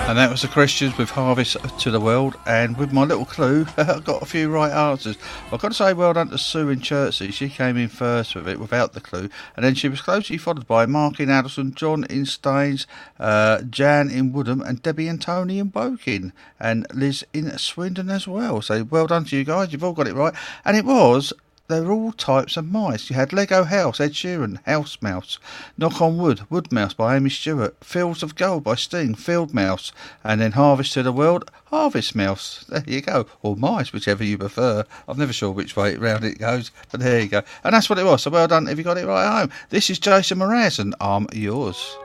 And that was the Christians with Harvest to the World. And with my little clue, I got a few right answers. I've got to say well done to Sue in Chertsey. She came in first with it without the clue. And then she was closely followed by Mark in Addleston, John in Staines, Jan in Woodham, and Debbie and Tony in Woking. And Liz in Swindon as well. So well done to you guys. You've all got it right. And it was... they were all types of mice. You had Lego House, Ed Sheeran, House Mouse, Knock on Wood, Wood Mouse by Amy Stewart, Fields of Gold by Sting, Field Mouse, and then Harvest to the World, Harvest Mouse. There you go. Or mice, whichever you prefer. I'm never sure which way round it goes, but there you go. And that's what it was. So well done if you got it right at home. This is Jason Mraz and I'm yours.